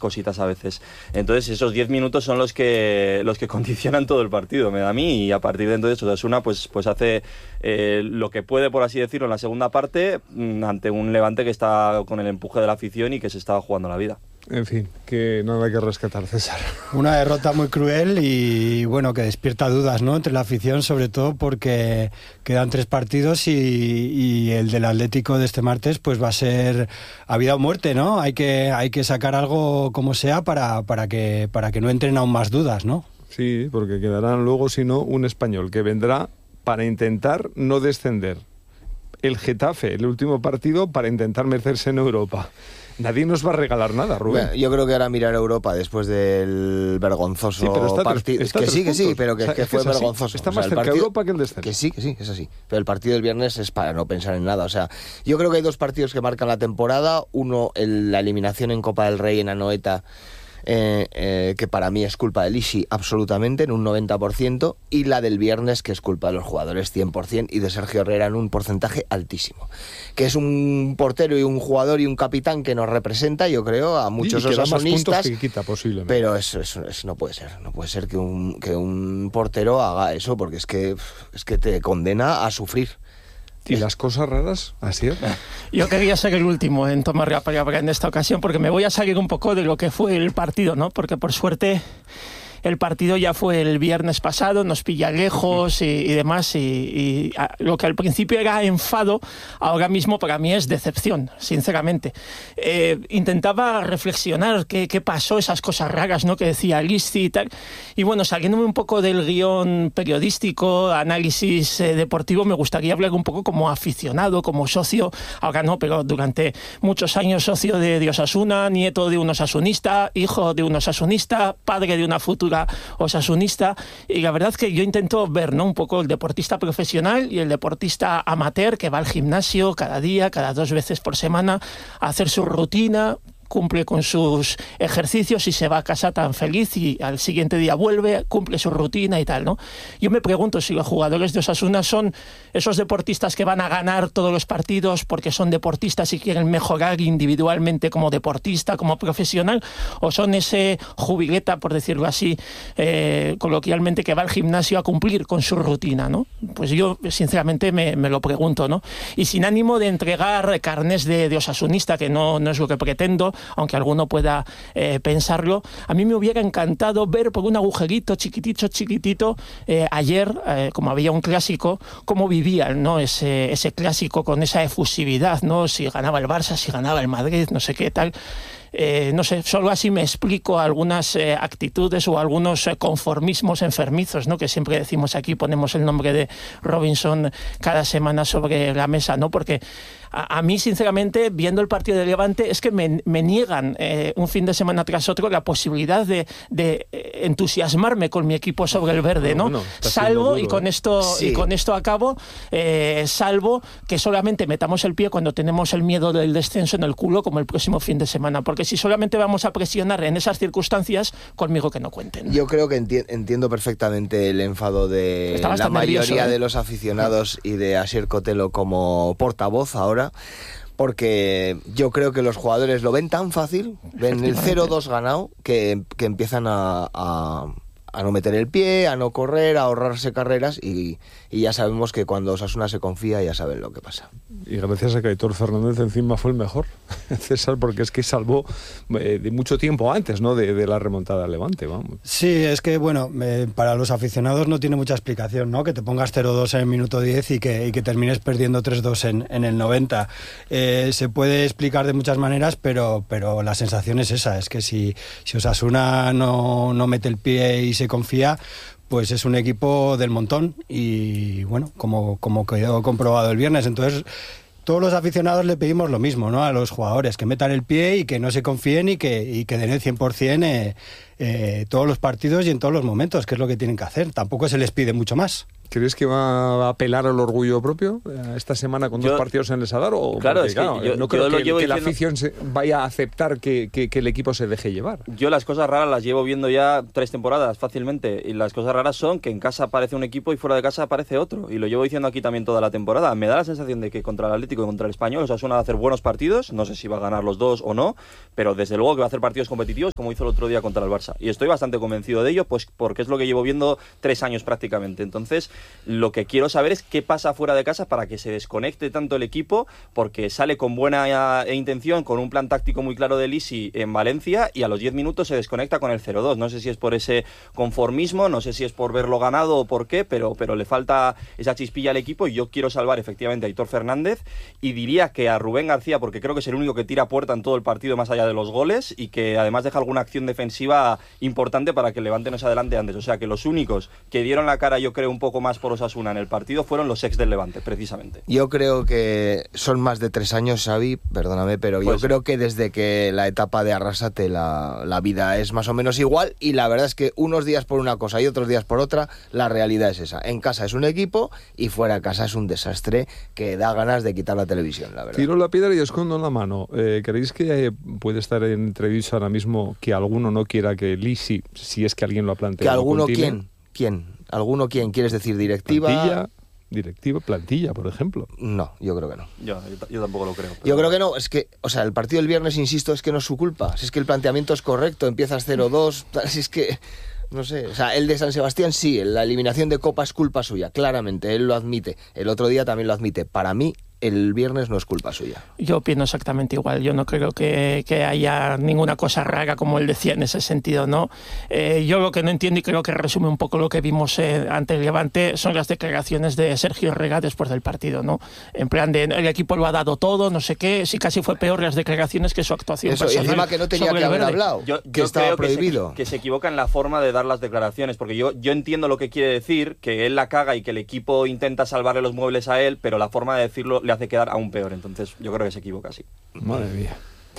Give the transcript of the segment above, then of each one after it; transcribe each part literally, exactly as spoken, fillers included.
cositas a veces. Entonces esos diez minutos son los que los que condicionan todo el partido, me da a mí, y a partir de entonces Osasuna pues, pues hace eh, lo que puede, por así decirlo, en la segunda parte, ante un Levante que está con el empuje de la afición y que se estaba jugando la vida. En fin, que nada que rescatar, César. Una derrota muy cruel y bueno, que despierta dudas, ¿no?, entre la afición, sobre todo porque quedan tres partidos y, y el del Atlético de este martes pues va a ser a vida o muerte, ¿no? Hay que, hay que sacar algo como sea para, para, que, para que no entren aún más dudas, ¿no? Sí, porque quedarán luego, si no, un Español que vendrá para intentar no descender. El Getafe, el último partido, para intentar meterse en Europa. Nadie nos va a regalar nada, Rubén. Bueno, yo creo que ahora mirar Europa después del vergonzoso sí, partido. Que sí, que sí, pero que, o sea, que fue es que vergonzoso. Está o sea, más cerca partido, Europa que el descenso. Que sí, que sí, es así. Pero el partido del viernes es para no pensar en nada. O sea, yo creo que hay dos partidos que marcan la temporada. Uno, el, la eliminación en Copa del Rey en Anoeta, Eh, eh, que para mí es culpa de Lisi absolutamente en un noventa por ciento, y la del viernes que es culpa de los jugadores cien por ciento y de Sergio Herrera en un porcentaje altísimo, que es un portero y un jugador y un capitán que nos representa, yo creo, a muchos osasunistas, pero eso, eso, eso no puede ser, no puede ser que un, que un portero haga eso, porque es que, es que te condena a sufrir. ¿Y las cosas raras? ¿Así es? Yo quería ser el último en tomar la palabra en esta ocasión, porque me voy a salir un poco de lo que fue el partido, ¿no? Porque por suerte el partido ya fue el viernes pasado, nos pilla lejos y, y demás, y, y a, lo que al principio era enfado, ahora mismo para mí es decepción, sinceramente. Eh, intentaba reflexionar qué, qué pasó, esas cosas raras, ¿no?, que decía Lisi y tal, y bueno, saliéndome un poco del guión periodístico, análisis eh, deportivo, me gustaría hablar un poco como aficionado, como socio, ahora no, pero durante muchos años socio de, de Osasuna, nieto de un osasunista, hijo de un osasunista, padre de una futura osasunista, y la verdad es que yo intento ver, ¿no?, un poco el deportista profesional y el deportista amateur que va al gimnasio cada día, cada dos veces por semana a hacer su rutina, cumple con sus ejercicios y se va a casa tan feliz, y al siguiente día vuelve, cumple su rutina y tal, ¿no? Yo me pregunto si los jugadores de Osasuna son esos deportistas que van a ganar todos los partidos porque son deportistas y quieren mejorar individualmente como deportista, como profesional, o son ese jubileta, por decirlo así, eh, coloquialmente, que va al gimnasio a cumplir con su rutina, ¿no? Pues yo sinceramente me, me lo pregunto, ¿no? Y sin ánimo de entregar carnés de, de osasunista, que no, no es lo que pretendo, aunque alguno pueda eh, pensarlo, a mí me hubiera encantado ver por un agujerito chiquitito, chiquitito, eh, ayer, eh, como había un clásico, cómo vivían, ¿no?, ese, ese clásico con esa efusividad, ¿no?, si ganaba el Barça, si ganaba el Madrid, no sé qué tal. Eh, no sé, solo así me explico algunas eh, actitudes o algunos eh, conformismos enfermizos, ¿no?, que siempre decimos aquí, ponemos el nombre de Robinson cada semana sobre la mesa, ¿no? Porque a, a mí, sinceramente, viendo el partido de Levante, es que me, me niegan eh, un fin de semana tras otro la posibilidad de, de entusiasmarme con mi equipo sobre el verde, ¿no? Bueno, salvo, duro, y con esto sí. y con esto acabo, eh, salvo que solamente metamos el pie cuando tenemos el miedo del descenso en el culo, como el próximo fin de semana, porque si solamente vamos a presionar en esas circunstancias, conmigo que no cuenten. Yo creo que enti- entiendo perfectamente el enfado de la mayoría nervioso, ¿eh? de los aficionados y de Asier Cotelo como portavoz ahora, porque yo creo que los jugadores lo ven tan fácil, ven el cero dos ganado, que, que empiezan a, a, a no meter el pie, a no correr, a ahorrarse carreras, y, y ya sabemos que cuando Osasuna se confía ya saben lo que pasa. Y gracias a que Aitor Fernández encima fue el mejor, César, porque es que salvó eh, de mucho tiempo antes, ¿no?, de, de la remontada al Levante, vamos. Sí, es que, bueno, eh, para los aficionados no tiene mucha explicación, ¿no?, que te pongas cero dos en el minuto diez y que, y que termines perdiendo tres dos en, en el noventa. Eh, se puede explicar de muchas maneras, pero, pero la sensación es esa, es que si, si Osasuna no, no mete el pie y se confía, pues es un equipo del montón, y bueno, como, como quedó comprobado el viernes. Entonces todos los aficionados le pedimos lo mismo, ¿no?, a los jugadores, que metan el pie y que no se confíen y que, y que den el cien por ciento eh, eh, todos los partidos y en todos los momentos, que es lo que tienen que hacer. Tampoco se les pide mucho más. ¿Crees que va a apelar al orgullo propio esta semana con yo, dos partidos en el Sadar? O claro, porque, es que claro, yo, no creo yo que, que la diciendo... afición se vaya a aceptar que, que, que el equipo se deje llevar. Yo las cosas raras las llevo viendo ya tres temporadas fácilmente, y las cosas raras son que en casa aparece un equipo y fuera de casa aparece otro, y lo llevo diciendo aquí también toda la temporada. Me da la sensación de que contra el Atlético y contra el Español Osasuna va a hacer buenos partidos, no sé si va a ganar los dos o no, pero desde luego que va a hacer partidos competitivos como hizo el otro día contra el Barça, y estoy bastante convencido de ello, pues porque es lo que llevo viendo tres años prácticamente. Entonces, lo que quiero saber es qué pasa fuera de casa para que se desconecte tanto el equipo, porque sale con buena intención, con un plan táctico muy claro de Lisi en Valencia, y a los diez minutos se desconecta con el cero dos. No sé si es por ese conformismo, no sé si es por verlo ganado o por qué, pero, pero le falta esa chispilla al equipo, y yo quiero salvar efectivamente a Aitor Fernández, y diría que a Rubén García, porque creo que es el único que tira puerta en todo el partido más allá de los goles, y que además deja alguna acción defensiva importante para que el Levante no se adelante antes. O sea que los únicos que dieron la cara, yo creo, un poco más por Osasuna en el partido fueron los ex del Levante, precisamente. Yo creo que son más de tres años, Xavi, perdóname, pero pues, yo creo que desde que la etapa de Arrasate la, la vida es más o menos igual, y la verdad es que unos días por una cosa y otros días por otra, la realidad es esa. En casa es un equipo y fuera de casa es un desastre que da ganas de quitar la televisión, la verdad. Tiro la piedra y escondo la mano. Eh, ¿Creéis que eh, puede estar en entrevista ahora mismo que alguno no quiera que Lisi, si es que alguien lo ha planteado, ¿Que alguno continúe? quién? ¿Quién? ¿Alguno quién? ¿Quieres decir directiva? Plantilla, directiva, plantilla, por ejemplo. No, yo creo que no. Yo, yo, yo tampoco lo creo. Pero... Yo creo que no, es que, o sea, el partido del viernes, insisto, es que no es su culpa. Si es que el planteamiento es correcto, empiezas cero dos, si es que... No sé, o sea, el de San Sebastián sí, la eliminación de Copa es culpa suya, claramente, él lo admite. El otro día también lo admite. Para mí, el viernes no es culpa suya. Yo opino exactamente igual. Yo no creo que, que haya ninguna cosa rara, como él decía, en ese sentido, ¿no? Eh, yo lo que no entiendo, y creo que resume un poco lo que vimos eh, ante el Levante, son las declaraciones de Sergio Rega después del partido, ¿no? En plan de, el equipo lo ha dado todo, no sé qué, si casi fue peor las declaraciones que su actuación Eso, y encima que no tenía que haber hablado, yo, que yo estaba creo prohibido. Que se, que se equivoca en la forma de dar las declaraciones, porque yo, yo entiendo lo que quiere decir, que él la caga y que el equipo intenta salvarle los muebles a él, pero la forma de decirlo le hace quedar aún peor. Entonces yo creo que se equivoca así. Madre mía.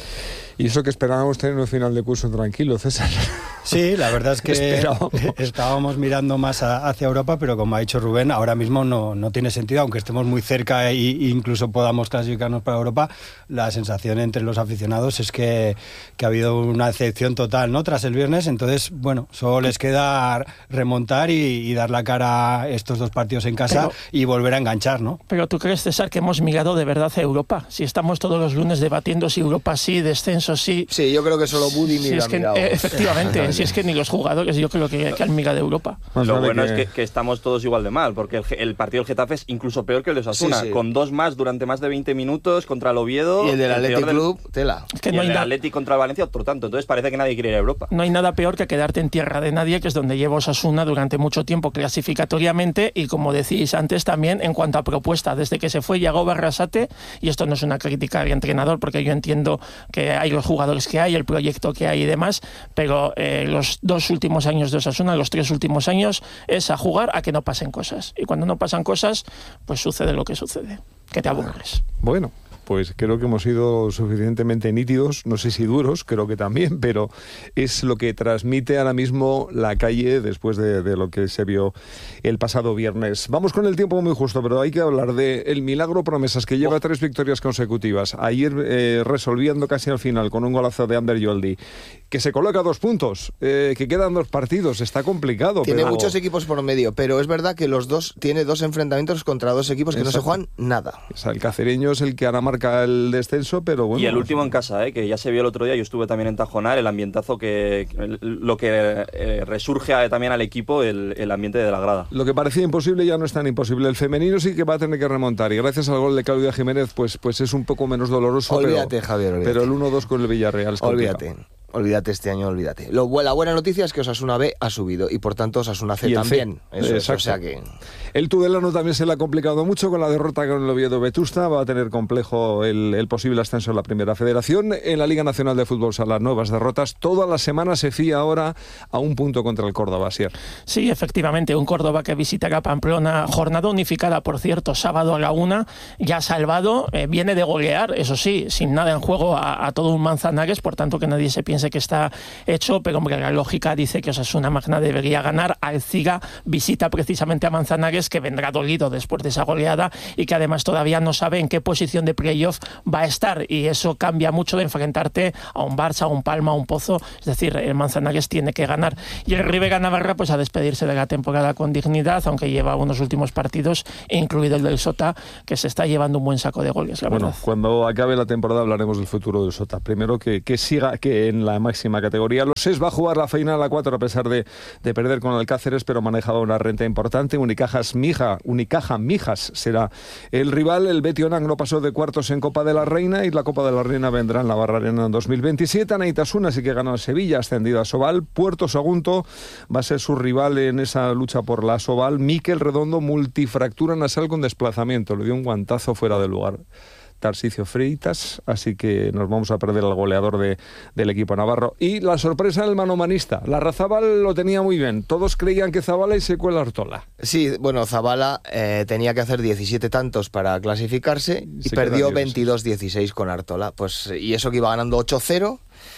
Y eso que esperábamos tener un final de curso tranquilo, César. Sí, la verdad es que Esperábamos. estábamos mirando más a, hacia Europa, pero como ha dicho Rubén, ahora mismo no, no tiene sentido, aunque estemos muy cerca e incluso podamos clasificarnos para Europa, la sensación entre los aficionados es que, que ha habido una decepción total, ¿no?, tras el viernes. Entonces, bueno, solo les queda remontar y, y dar la cara a estos dos partidos en casa, pero, y volver a enganchar, ¿no? Pero ¿tú crees, César, que hemos mirado de verdad a Europa? Si estamos todos los lunes debatiendo si Europa sí, descenso sí. Sí, yo creo que solo Buddy ni si la es que, mirado. eh, efectivamente, si es que ni los jugadores, yo creo que, que han mirado de Europa. Más Lo vale bueno que... es que, que estamos todos igual de mal, porque el, el partido del Getafe es incluso peor que el de Osasuna, Sí, sí. con dos más durante más de veinte minutos contra el Oviedo. Y el del peor Athletic del- Club, tela. Es que y no el hay, del na- Athletic contra el Valencia, otro tanto. Entonces parece que nadie quiere ir a Europa. no hay nada peor que quedarte en tierra de nadie, que es donde lleva Osasuna durante mucho tiempo clasificatoriamente, y como decís antes también, en cuanto a propuesta, desde que se fue Yago Barrasate, y esto no es una crítica al entrenador, porque yo entiendo que hay los jugadores que hay, el proyecto que hay y demás, pero eh, los dos últimos años de Osasuna, los tres últimos años, es a jugar a que no pasen cosas. Y cuando no pasan cosas, pues sucede lo que sucede, que te aburres. Bueno, pues creo que hemos sido suficientemente nítidos, no sé si duros, creo que también, pero es lo que transmite ahora mismo la calle después de, de lo que se vio el pasado viernes. Vamos con el tiempo muy justo, pero hay que hablar de el milagro Promesas, que lleva tres victorias consecutivas. Ayer eh, resolviendo casi al final con un golazo de Ander Yoldi, que se coloca a dos puntos, eh, que quedan dos partidos, está complicado. Tiene pero... muchos equipos por medio, pero es verdad que los dos tiene dos enfrentamientos contra dos equipos que Exacto. no se juegan nada. O sea, el cacereño es el que ahora marca el descenso, pero bueno... Y el último en casa, ¿eh? Que ya se vio el otro día, yo estuve también en Tajonar, el ambientazo que... el- lo que eh, resurge a- también al equipo, el, el ambiente de la grada. Lo que parecía imposible ya no es tan imposible. El femenino sí que va a tener que remontar, y gracias al gol de Claudia Jiménez pues, pues es un poco menos doloroso. Olvídate, pero, Javier, olvídate. Pero el uno dos con el Villarreal es complicado. Olvídate. Olvídate este año, olvídate. Lo, bu- la buena noticia es que Osasuna B ha subido y por tanto Osasuna C Y el también. C. Eso es, Exacto. o sea que... El Tudelano también se le ha complicado mucho con la derrota con el Oviedo Vetusta. Va a tener complejo el, el posible ascenso en la Primera Federación. En la Liga Nacional de Fútbol Sala, nuevas derrotas. Toda la semana se fía ahora a un punto contra el Córdoba, Asier. Sí, efectivamente, un Córdoba que visitará Pamplona, jornada unificada, por cierto, sábado a la una, ya salvado, eh, viene de golear, eso sí, sin nada en juego a, a todo un Manzanares, por tanto que nadie se piense parece que está hecho, pero hombre, la lógica dice que Osasuna Magna debería ganar. Alciga visita precisamente a Manzanares, que vendrá dolido después de esa goleada y que además todavía no sabe en qué posición de playoff va a estar, y eso cambia mucho de enfrentarte a un Barça, a un Palma, a un Pozo. Es decir, el Manzanares tiene que ganar, y el Rivera Navarra pues a despedirse de la temporada con dignidad, aunque lleva unos últimos partidos, incluido el del Sota, que se está llevando un buen saco de goles, la bueno, verdad. Cuando acabe la temporada hablaremos del futuro del Sota. Primero que, que siga que en la máxima categoría. Los seis va a jugar la final a cuatro a pesar de, de perder con Alcáceres, pero manejaba una renta importante. Unicajas Mija, Unicaja Mijas será el rival. El Betionang no pasó de cuartos en Copa de la Reina, y la Copa de la Reina vendrá en la Barra Arena en dos mil veintisiete. Anaitasuna sí que ganó a Sevilla, ascendido a Sobal. Puerto Sagunto va a ser su rival en esa lucha por la Sobal. Miquel Redondo, multifractura nasal con desplazamiento, le dio un guantazo fuera del lugar Tarsicio Freitas, así que nos vamos a perder al goleador de, del equipo navarro. Y la sorpresa del manomanista, la Larrazábal lo tenía muy bien, todos creían que Zabala y se cuela Artola. Sí, bueno, Zabala eh, tenía que hacer diecisiete tantos para clasificarse y se perdió veintidós dieciséis con Artola, pues, y eso que iba ganando ocho cero.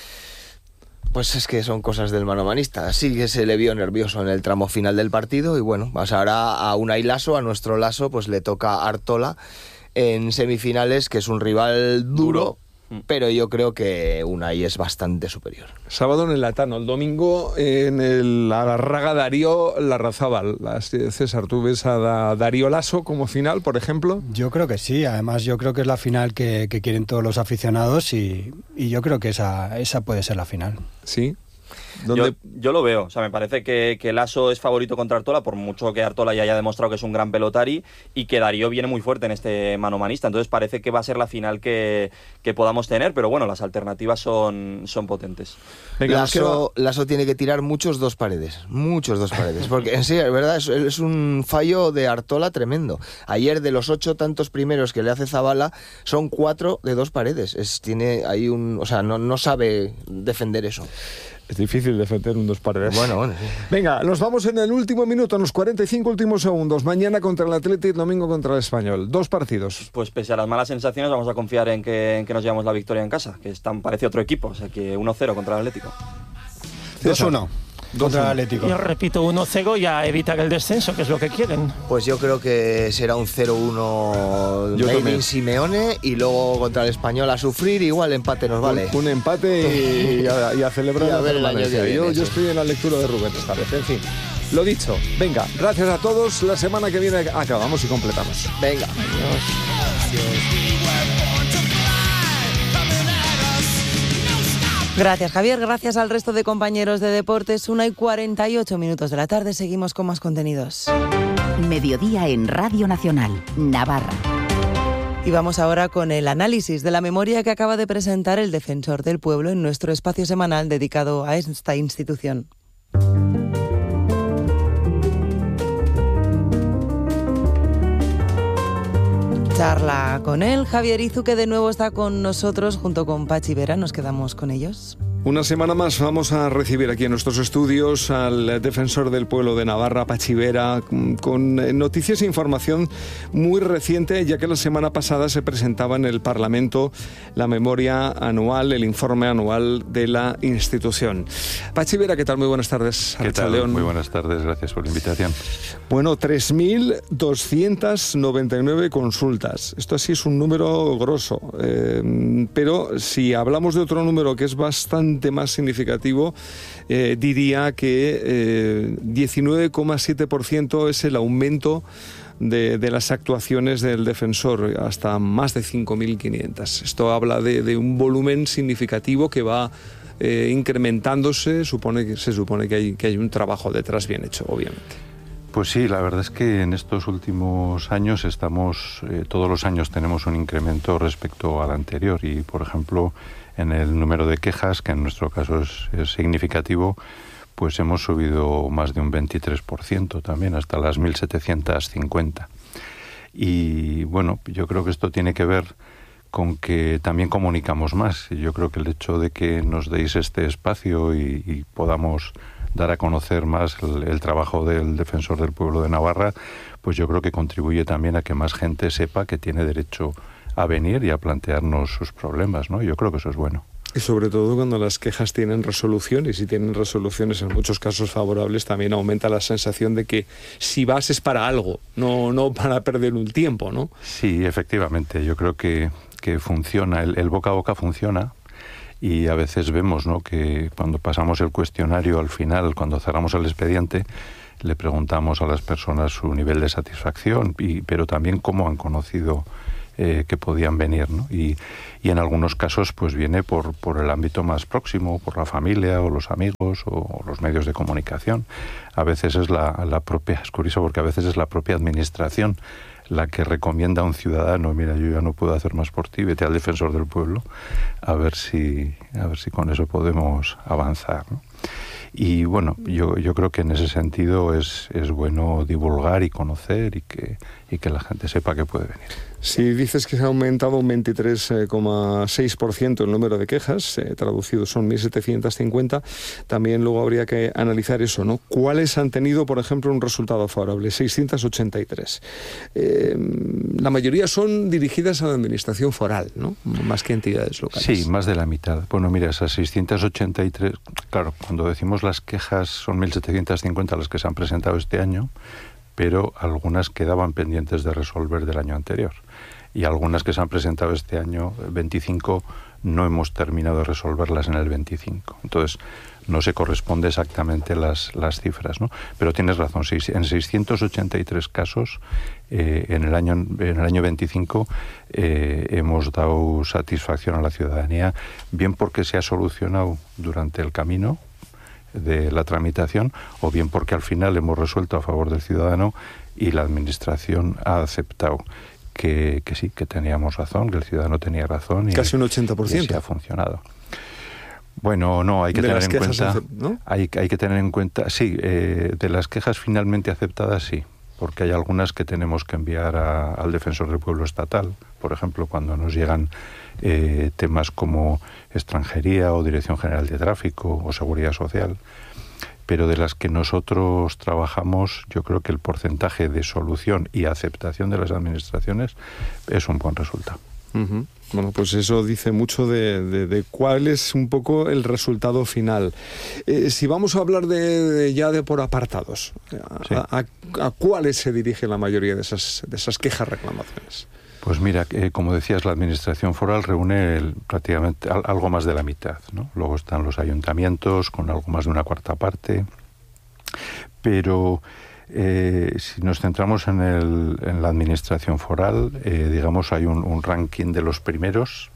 Pues es que son cosas del manomanista. Sí que se le vio nervioso en el tramo final del partido, y bueno, pues ahora a Unai Laso, a nuestro Laso, pues le toca Artola en semifinales, que es un rival duro, duro, pero yo creo que Unai es bastante superior. Sábado en el Latano, el domingo en el Agarraga Darío Larrazábal. César, ¿tú ves a da, Darío Laso como final, por ejemplo? Yo creo que sí, además yo creo que es la final que, que quieren todos los aficionados, y, y yo creo que esa, esa puede ser la final. Sí. Yo, yo lo veo, o sea, me parece que, que Laso es favorito contra Artola, por mucho que Artola ya haya demostrado que es un gran pelotari, y que Darío viene muy fuerte en este manomanista, entonces parece que va a ser la final que, que podamos tener, pero bueno, las alternativas son, son potentes. Venga, Laso, Laso tiene que tirar muchos dos paredes, muchos dos paredes, porque en serio, es verdad, es, es un fallo de Artola tremendo. Ayer, de los ocho tantos primeros que le hace Zabala, son cuatro de dos paredes. Es, tiene ahí un, o sea, no, no sabe defender eso. Es difícil defender un dos paredes. Bueno, bueno, sí. Venga, nos vamos en el último minuto, en los cuarenta y cinco últimos segundos. Mañana contra el Athletic, domingo contra el Español. Dos partidos. Pues pese a las malas sensaciones, vamos a confiar en que, en que nos llevamos la victoria en casa, que están, parece otro equipo, o sea que uno cero contra el Atlético. dos uno. Contra el Atlético. Yo repito, uno cero, ya evitar el descenso, que es lo que quieren. Pues yo creo que será un cero uno Made Simeone, y luego contra el Español a sufrir, igual empate nos vale. Un, un empate y a, y a celebrar y a la ver el año que viene, yo, yo sí. estoy en la lectura de Rubén esta vez, en fin. Lo dicho, venga, gracias a todos. La semana que viene acabamos y completamos. Venga. Adiós. Gracias, Javier. Gracias al resto de compañeros de deportes. Una y cuarenta y ocho minutos de la tarde. Seguimos con más contenidos. Mediodía en Radio Nacional, Navarra. Y vamos ahora con el análisis de la memoria que acaba de presentar el Defensor del Pueblo en nuestro espacio semanal dedicado a esta institución. Charla con él, Javier Izu, que de nuevo está con nosotros junto con Pachi Vera. Nos quedamos con ellos. Una semana más vamos a recibir aquí en nuestros estudios al Defensor del Pueblo de Navarra, Pachi Vera, con noticias e información muy reciente, ya que la semana pasada se presentaba en el Parlamento la memoria anual, el informe anual de la institución. Pachi Vera, ¿qué tal? Muy buenas tardes. ¿Qué tal? León. Muy buenas tardes, gracias por la invitación. Bueno, tres mil doscientas noventa y nueve consultas. Esto sí es un número grosso, eh, pero si hablamos de otro número que es bastante más significativo, eh, diría que eh, diecinueve coma siete por ciento es el aumento de, de las actuaciones del defensor, hasta más de cinco mil quinientas. Esto habla de, de un volumen significativo que va eh, incrementándose. Supone que, se supone que hay, que hay un trabajo detrás bien hecho, obviamente. Pues sí, la verdad es que en estos últimos años estamos, eh, todos los años tenemos un incremento respecto al anterior, y por ejemplo en el número de quejas, que en nuestro caso es, es significativo, pues hemos subido más de un veintitrés por ciento también, hasta las mil setecientas cincuenta. Y bueno, yo creo que esto tiene que ver con que también comunicamos más. Yo creo que el hecho de que nos deis este espacio y, y podamos dar a conocer más el, el trabajo del Defensor del Pueblo de Navarra, pues yo creo que contribuye también a que más gente sepa que tiene derecho a venir y a plantearnos sus problemas, ¿no? Yo creo que eso es bueno. Y sobre todo cuando las quejas tienen resoluciones, y tienen resoluciones en muchos casos favorables, también aumenta la sensación de que si vas es para algo, no, no para perder un tiempo, ¿no? Sí, efectivamente. Yo creo que, que funciona, el, el boca a boca funciona. Y a veces vemos, ¿no?, que cuando pasamos el cuestionario al final, cuando cerramos el expediente, le preguntamos a las personas su nivel de satisfacción, y, pero también cómo han conocido eh, que podían venir, ¿no? Y, y en algunos casos pues viene por, por el ámbito más próximo, por la familia o los amigos o los medios de comunicación. A veces es la, la propia, es curioso porque a veces es la propia administración la que recomienda a un ciudadano: mira, yo ya no puedo hacer más por ti, vete al defensor del pueblo, a ver si, a ver si con eso podemos avanzar, ¿no? Y bueno, yo, yo creo que en ese sentido es, es bueno divulgar y conocer y que, y que la gente sepa que puede venir. Si dices que se ha aumentado un veintitrés coma seis por ciento el número de quejas, eh, traducidos son mil setecientos cincuenta, también luego habría que analizar eso, ¿no? ¿Cuáles han tenido, por ejemplo, un resultado favorable? seiscientos ochenta y tres. Eh, la mayoría son dirigidas a la administración foral, ¿no? Más que entidades locales. Sí, más de la mitad. Bueno, mira, esas seiscientos ochenta y tres, claro, cuando decimos las quejas son mil setecientos cincuenta las que se han presentado este año, pero algunas quedaban pendientes de resolver del año anterior. Y algunas que se han presentado este año, veinticinco, no hemos terminado de resolverlas en el veinticinco. Entonces, no se corresponde exactamente las, las cifras, ¿no? Pero tienes razón, en seiscientos ochenta y tres casos, eh, en, el año, en el año veinticinco, eh, hemos dado satisfacción a la ciudadanía, bien porque se ha solucionado durante el camino de la tramitación, o bien porque al final hemos resuelto a favor del ciudadano y la administración ha aceptado que, que sí, que teníamos razón, que el ciudadano tenía razón. Y, casi un ochenta por ciento. Y sí ha funcionado. Bueno, no, hay que de tener las en cuenta... acep- ¿no? hay, hay que tener en cuenta, sí, eh, de las quejas finalmente aceptadas, sí, porque hay algunas que tenemos que enviar a, al Defensor del Pueblo estatal, por ejemplo, cuando nos llegan eh, temas como extranjería o Dirección General de Tráfico o Seguridad Social. Pero de las que nosotros trabajamos, yo creo que el porcentaje de solución y aceptación de las administraciones es un buen resultado. Uh-huh. Bueno, pues eso dice mucho de, de, de cuál es un poco el resultado final. Eh, si vamos a hablar de, de ya de por apartados, a, sí. a, a, ¿a cuáles se dirige la mayoría de esas, de esas quejas, reclamaciones? Pues mira, eh, como decías, la administración foral reúne el, prácticamente al, algo más de la mitad, ¿no? Luego están los ayuntamientos con algo más de una cuarta parte, pero eh, si nos centramos en, el, en la administración foral, eh, digamos, hay un, un ranking de los primeros.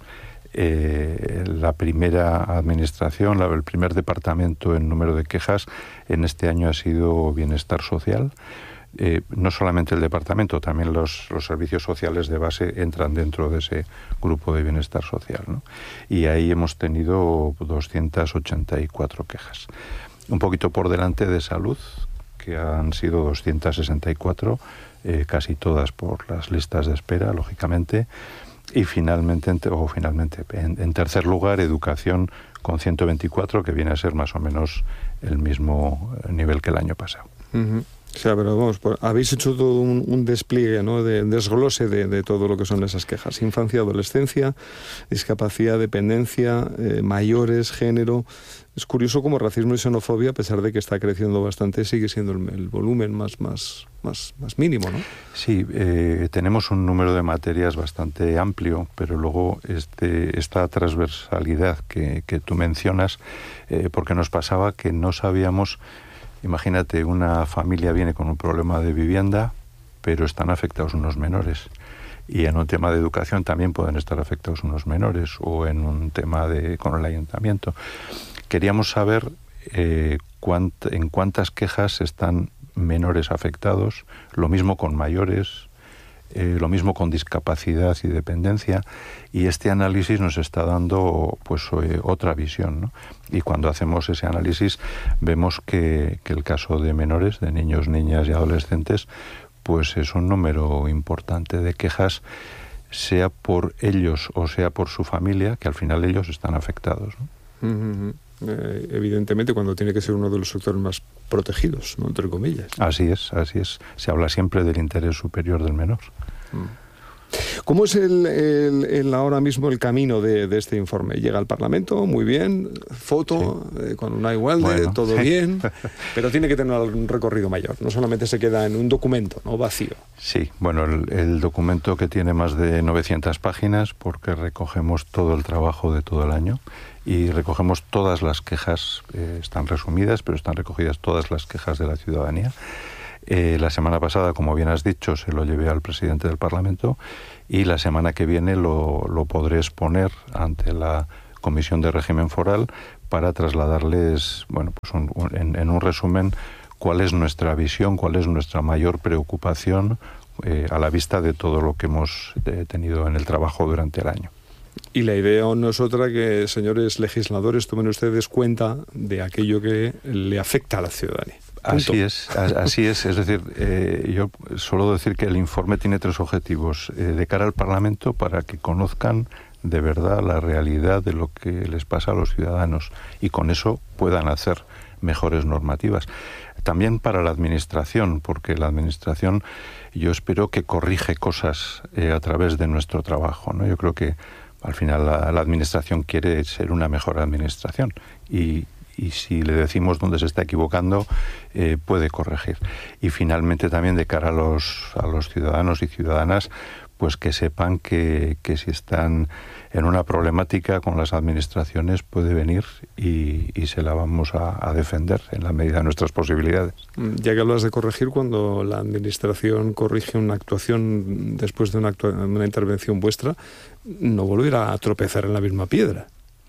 Eh, la primera administración, la, el primer departamento en número de quejas en este año ha sido Bienestar Social. Eh, no solamente el departamento, también los, los servicios sociales de base entran dentro de ese grupo de bienestar social, ¿no? Y ahí hemos tenido doscientas ochenta y cuatro quejas. Un poquito por delante de salud, que han sido doscientas sesenta y cuatro, eh, casi todas por las listas de espera, lógicamente. Y finalmente, o finalmente en, en tercer lugar, educación con ciento veinticuatro, que viene a ser más o menos el mismo nivel que el año pasado. Uh-huh. O sea, pero vamos, pues, habéis hecho todo un, un despliegue, ¿no?, de desglose de, de todo lo que son esas quejas. Infancia, adolescencia, discapacidad, dependencia, eh, mayores, género. Es curioso cómo racismo y xenofobia, a pesar de que está creciendo bastante, sigue siendo el, el volumen más, más, más, más mínimo, ¿no? Sí, eh, tenemos un número de materias bastante amplio, pero luego este, esta transversalidad que, que tú mencionas, eh, porque nos pasaba que no sabíamos... Imagínate, una familia viene con un problema de vivienda, pero están afectados unos menores. Y en un tema de educación también pueden estar afectados unos menores, o en un tema de con el ayuntamiento. Queríamos saber eh, cuánt, en cuántas quejas están menores afectados, lo mismo con mayores, eh, lo mismo con discapacidad y dependencia, y este análisis nos está dando pues eh, otra visión, ¿no? Y cuando hacemos ese análisis vemos que, que el caso de menores, de niños, niñas y adolescentes, pues es un número importante de quejas, sea por ellos o sea por su familia, que al final ellos están afectados, ¿no? Uh-huh. Eh, evidentemente, cuando tiene que ser uno de los sectores más protegidos, ¿no?, entre comillas. Así es, así es. Se habla siempre del interés superior del menor. Mm. ¿Cómo es el, el, el ahora mismo el camino de, de este informe? Llega al Parlamento, muy bien, foto, sí. eh, con una igual, bueno. todo bien, pero tiene que tener un recorrido mayor, no solamente se queda en un documento, ¿no? Vacío. Sí, bueno, el, el documento que tiene más de novecientas páginas, porque recogemos todo el trabajo de todo el año y recogemos todas las quejas, eh, están resumidas, pero están recogidas todas las quejas de la ciudadanía. Eh, la semana pasada, como bien has dicho, se lo llevé al presidente del Parlamento y la semana que viene lo, lo podré exponer ante la Comisión de Régimen Foral para trasladarles, bueno, pues un, un, en, en un resumen, cuál es nuestra visión, cuál es nuestra mayor preocupación eh, a la vista de todo lo que hemos eh, tenido en el trabajo durante el año. Y la idea no es otra que, señores legisladores, tomen ustedes cuenta de aquello que le afecta a la ciudadanía. Punto. Así es, así es. Es decir, eh, yo suelo decir que el informe tiene tres objetivos. Eh, de cara al Parlamento, para que conozcan de verdad la realidad de lo que les pasa a los ciudadanos y con eso puedan hacer mejores normativas. También para la Administración, porque la Administración yo espero que corrige cosas eh, a través de nuestro trabajo, ¿no? Yo creo que al final la, la Administración quiere ser una mejor Administración y y si le decimos dónde se está equivocando, eh, puede corregir. Y finalmente también de cara a los, a los ciudadanos y ciudadanas, pues que sepan que, que si están en una problemática con las administraciones puede venir y, y se la vamos a, a defender en la medida de nuestras posibilidades. Ya que hablas de corregir, cuando la administración corrige una actuación después de una, actua- una intervención vuestra, no volverá a tropezar en la misma piedra.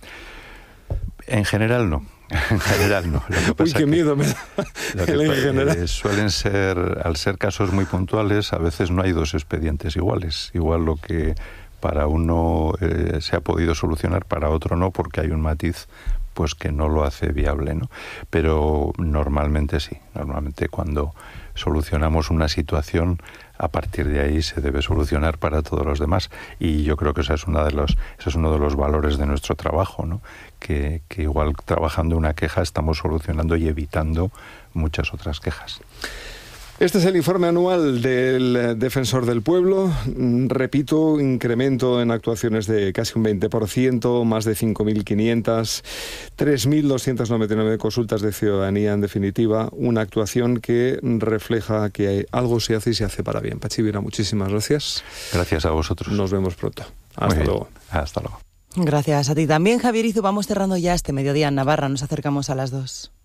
En general no. En general no. Lo que pasa Uy, qué miedo me da. Lo que en general. Eh, suelen ser, al ser casos muy puntuales, a veces no hay dos expedientes iguales. Igual lo que para uno eh, se ha podido solucionar, para otro no, porque hay un matiz pues que no lo hace viable, ¿no? Pero normalmente sí. Normalmente cuando solucionamos una situación, a partir de ahí se debe solucionar para todos los demás. Y yo creo que esa es una de los, ese es uno de los valores de nuestro trabajo, ¿no? Que, que igual trabajando una queja estamos solucionando y evitando muchas otras quejas. Este es el informe anual del Defensor del Pueblo. Repito, incremento en actuaciones de casi un veinte por ciento, más de cinco mil quinientas, tres mil doscientas noventa y nueve consultas de ciudadanía, en definitiva, una actuación que refleja que algo se hace y se hace para bien. Pachi Vera, muchísimas gracias. Gracias a vosotros. Nos vemos pronto. Hasta luego. Hasta luego. Gracias a ti también, Javier Izu. Vamos cerrando ya este mediodía en Navarra. Nos acercamos a las dos.